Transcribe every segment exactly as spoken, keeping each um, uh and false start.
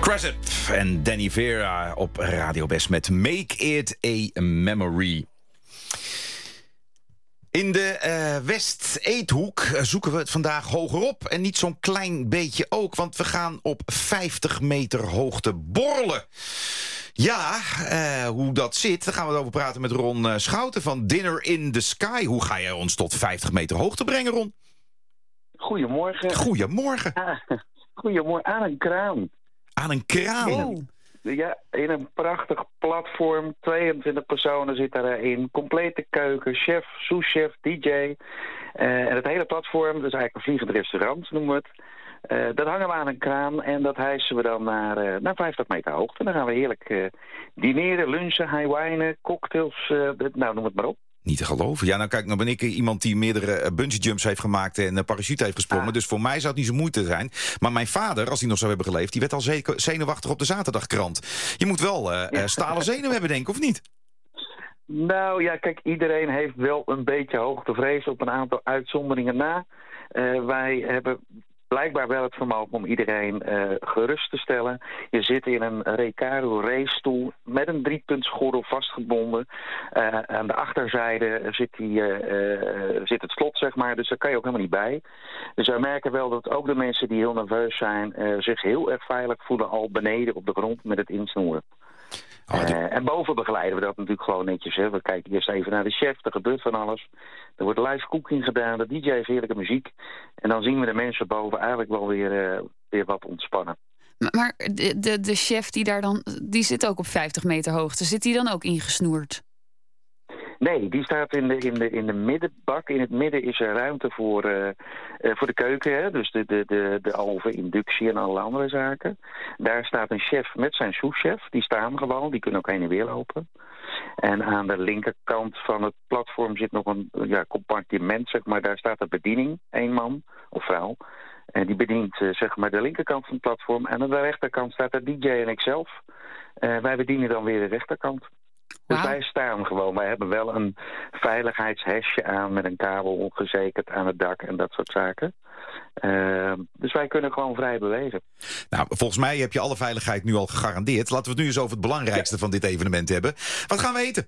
Crescent en Danny Vera op Radio Best met Make It a Memory. In de uh, West-Eethoek zoeken we het vandaag hogerop. En niet zo'n klein beetje ook, want we gaan op vijftig meter hoogte borrelen. Ja, uh, hoe dat zit, daar gaan we het over praten met Ron uh, Schouten van Dinner in the Sky. Hoe ga jij ons tot vijftig meter hoogte brengen, Ron? Goedemorgen. Goedemorgen. Ah, goedemorgen, aan een kraan. Aan een kraan? Oh. Ja, in een prachtig platform. tweeëntwintig personen zitten daarin. Complete keuken, chef, souschef, D J. Uh, en het hele platform, dat is eigenlijk een vliegend restaurant, noemen we het. Uh, dat hangen we aan een kraan en dat hijsen we dan naar, uh, naar vijftig meter hoogte. En dan gaan we heerlijk uh, dineren, lunchen, highwinen, cocktails, uh, nou noem het maar op. Niet te geloven. Ja, nou kijk, nou ben ik iemand die meerdere bungee jumps heeft gemaakt en een parachute heeft gesprongen. Ah. Dus voor mij zou het niet zo moeite zijn. Maar mijn vader, als hij nog zou hebben geleefd, die werd al zeker zenuwachtig op de zaterdagkrant. Je moet wel uh, ja. stalen zenuw hebben, denk ik, of niet? Nou ja, kijk, iedereen heeft wel een beetje hoogtevrees op een aantal uitzonderingen na. Uh, wij hebben blijkbaar wel het vermogen om iedereen uh, gerust te stellen. Je zit in een Recaro racestoel met een driepuntsgordel vastgebonden. Uh, aan de achterzijde zit, die, uh, uh, zit het slot, zeg maar. Dus daar kan je ook helemaal niet bij. Dus wij merken wel dat ook de mensen die heel nerveus zijn Uh, zich heel erg veilig voelen al beneden op de grond met het insnoeren. Oh, die... uh, en boven begeleiden we dat natuurlijk gewoon netjes. Hè. We kijken eerst even naar de chef, er gebeurt van alles. Er wordt live cooking gedaan, de D J heeft heerlijke muziek. En dan zien we de mensen boven eigenlijk wel weer, uh, weer wat ontspannen. Maar, maar de, de, de chef die daar dan, die zit ook op vijftig meter hoogte. Zit die dan ook ingesnoerd? Nee, die staat in de, in, de, in de middenbak. In het midden is er ruimte voor, uh, uh, voor de keuken. Hè? Dus de, de, de, de oven, inductie en alle andere zaken. Daar staat een chef met zijn souschef. Die staan gewoon, die kunnen ook heen en weer lopen. En aan de linkerkant van het platform zit nog een ja, compartiment, zeg maar. Daar staat de bediening, één man of vrouw. En die bedient uh, zeg maar de linkerkant van het platform. En aan de rechterkant staat de D J en ikzelf. Uh, wij bedienen dan weer de rechterkant. Dus wow. Wij staan gewoon. Wij hebben wel een veiligheidshesje aan met een kabel gezekerd aan het dak en dat soort zaken. Uh, dus wij kunnen gewoon vrij bewegen. Nou, volgens mij heb je alle veiligheid nu al gegarandeerd. Laten we het nu eens over het belangrijkste ja. van dit evenement hebben. Wat gaan we eten?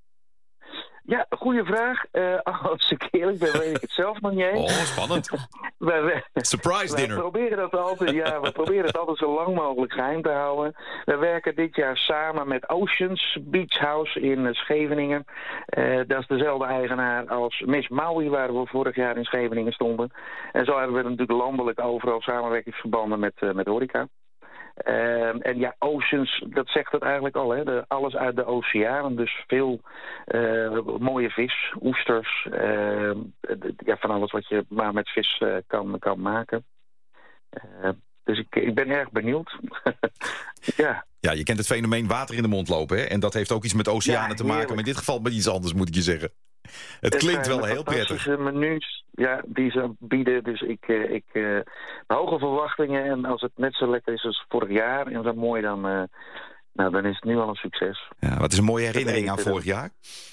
Ja, goede vraag. Uh, als ik eerlijk ben, weet ik het zelf nog niet eens. Oh, spannend. wij, wij, Surprise wij dinner. Proberen dat altijd, ja, we proberen het altijd zo lang mogelijk geheim te houden. We werken dit jaar samen met Oceans Beach House in Scheveningen. Uh, dat is dezelfde eigenaar als Miss Maui, waar we vorig jaar in Scheveningen stonden. En zo hebben we natuurlijk landelijk overal samenwerkingsverbanden met, uh, met horeca. Uh, en ja, Oceans, dat zegt het eigenlijk al, hè? De, alles uit de oceaan. Dus veel uh, mooie vis, oesters, uh, ja, van alles wat je maar met vis uh, kan, kan maken. Uh, dus ik, ik ben erg benieuwd. ja. Ja, je kent het fenomeen water in de mond lopen, hè? En dat heeft ook iets met oceanen ja, te maken. Maar in dit geval met iets anders, moet ik je zeggen. Het, het klinkt wel heel prettig. Menus, ja, die ze bieden. Dus ik, uh, ik uh, hoge verwachtingen. En als het net zo lekker is als vorig jaar en zo mooi, dan, uh, nou, dan is het nu al een succes. Ja, wat is een mooie herinnering aan vorig jaar?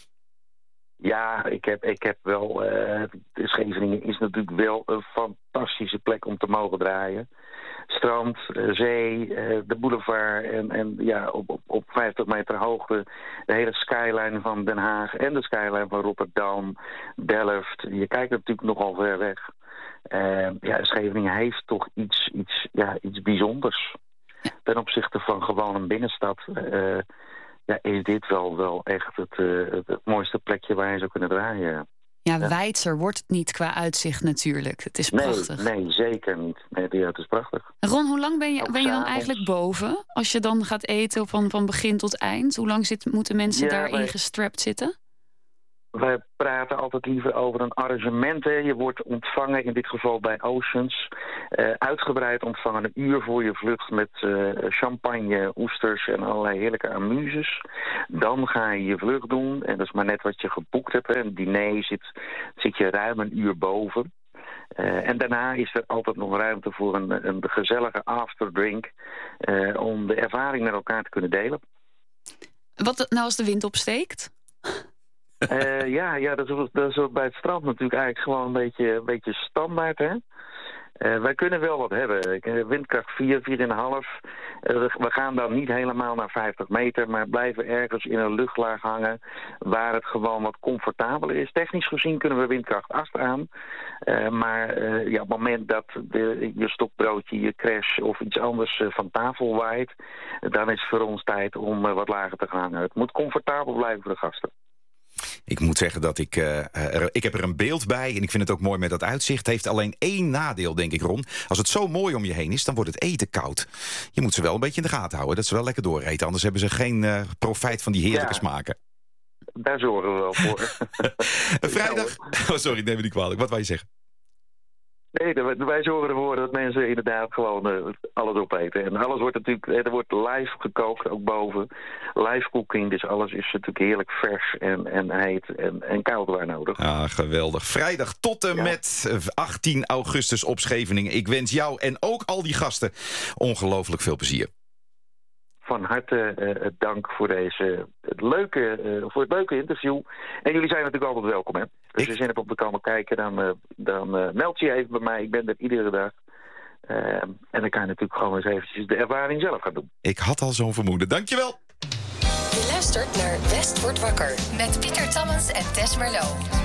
Ja, ik heb, ik heb wel Uh, Scheveningen is natuurlijk wel een fantastische plek om te mogen draaien. Strand, zee, de boulevard en, en ja, op, op, op vijftig meter hoogte de hele skyline van Den Haag en de skyline van Rotterdam, Delft. Je kijkt natuurlijk nogal ver weg. Uh, ja, Scheveningen heeft toch iets, iets, ja, iets bijzonders. Ten opzichte van gewoon een binnenstad Uh, ja, is dit wel, wel echt het, uh, het, het mooiste plekje waar je zou kunnen draaien. Ja, ja, wijdser wordt het niet qua uitzicht natuurlijk. Het is prachtig. Nee, nee zeker niet. Nee, ja, het is prachtig. Ron, hoe lang ben je, ben je dan eigenlijk boven? Als je dan gaat eten van, van begin tot eind? Hoe lang zit, moeten mensen ja, daarin wij... gestrapt zitten? Wij praten altijd liever over een arrangement. Hè. Je wordt ontvangen, in dit geval bij Oceans. Uh, uitgebreid ontvangen, een uur voor je vlucht met uh, champagne, oesters en allerlei heerlijke amuses. Dan ga je je vlucht doen. En dat is maar net wat je geboekt hebt. Hè. Een diner zit, zit je ruim een uur boven. Uh, en daarna is er altijd nog ruimte voor een, een gezellige afterdrink. Uh, om de ervaring met elkaar te kunnen delen. Wat nou als de wind opsteekt? Uh, ja, ja dat, is, dat is bij het strand natuurlijk eigenlijk gewoon een beetje, een beetje standaard, hè. Uh, wij kunnen wel wat hebben. Windkracht vier, vier komma vijf. Uh, we gaan dan niet helemaal naar vijftig meter, maar blijven ergens in een luchtlaag hangen waar het gewoon wat comfortabeler is. Technisch gezien kunnen we windkracht acht aan. Uh, maar uh, ja, op het moment dat de, je stokbroodje, je crash of iets anders uh, van tafel waait, dan is het voor ons tijd om uh, wat lager te gaan hangen. Het moet comfortabel blijven voor de gasten. Ik moet zeggen dat ik... Uh, er, ik heb er een beeld bij en ik vind het ook mooi met dat uitzicht. Het heeft alleen één nadeel, denk ik, Ron. Als het zo mooi om je heen is, dan wordt het eten koud. Je moet ze wel een beetje in de gaten houden. Dat ze wel lekker dooreten. Anders hebben ze geen uh, profijt van die heerlijke ja, smaken. Daar zorgen we wel voor. Vrijdag... Oh, sorry, neem me niet kwalijk. Wat wou je zeggen? Nee, wij zorgen ervoor dat mensen inderdaad gewoon uh, alles opeten. En alles wordt natuurlijk, er wordt live gekookt, ook boven. Live cooking, dus alles is natuurlijk heerlijk vers en, en heet en, en koud waar nodig. Ah, geweldig. Vrijdag tot en ja. met achttien augustus op Scheveningen. Ik wens jou en ook al die gasten ongelooflijk veel plezier. Van harte uh, dank voor, deze, het leuke, uh, voor het leuke interview. En jullie zijn natuurlijk altijd welkom, hè? Dus als je zin hebt om te komen kijken, dan, uh, dan uh, meld je even bij mij. Ik ben er iedere dag. Uh, en dan kan je natuurlijk gewoon eens eventjes de ervaring zelf gaan doen. Ik had al zo'n vermoeden. Dankjewel. Je luistert naar West wordt wakker met Pieter Tammens en Tess Merlot.